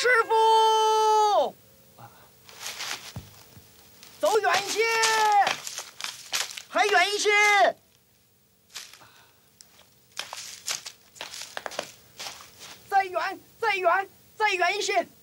师傅，走远一些，还远一些。再远，再远，再远一些。